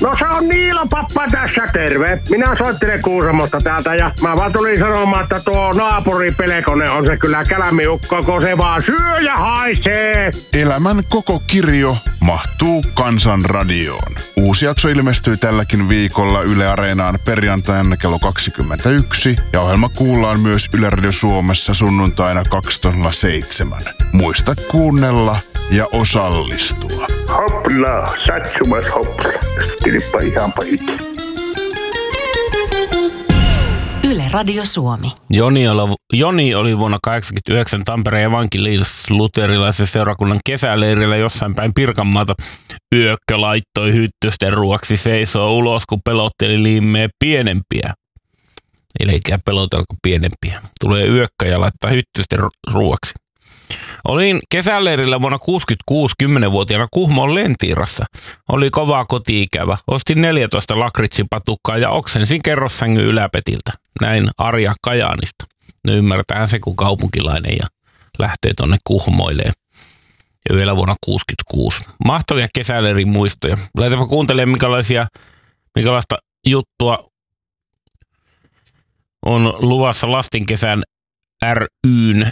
No se on Niilo pappa tässä, terve. Minä soittelen Kuusamosta täältä ja mä vaan tulin sanomaan, että tuo naapuri Pelkonen on se kyllä kälämiukko, kun se vaan syö ja haisee. Elämän koko kirjo mahtuu Kansan radioon. Uusi jakso ilmestyy tälläkin viikolla Yle Areenaan perjantaina kello 21 ja ohjelma kuullaan myös Yle Radio Suomessa sunnuntaina 12.07. Muista kuunnella ja osallistua. Hopla, satsumas hopla. Tilippa ihan pahit. Yle Radio Suomi. Joni oli vuonna 1989 Tampereen evankelis-luterilaisen seurakunnan kesäleirillä jossain päin Pirkanmaata. Yökkö laittoi hyttysten ruoksi seisoo ulos, kun pelotteli liimeä pienempiä. Eli pelotelko pienempiä. Tulee yökkö ja laittaa hyttysten ruoksi. Olin kesäleirillä vuonna 1966 10-vuotiaana Kuhmon Lentiirassa. Oli kovaa koti-ikävä. Ostin 14 lakritsipatukkaa ja oksensin kerrossängyn yläpetiltä. Näin Arja Kajaanista. No ymmärtää se, kun kaupunkilainen ja lähtee tonne Kuhmoileen. Ja vielä vuonna 1966. Mahtavia kesäleirin muistoja. Laitapa kuuntelemaan, minkälaista juttua on luvassa lastenkesän ry:n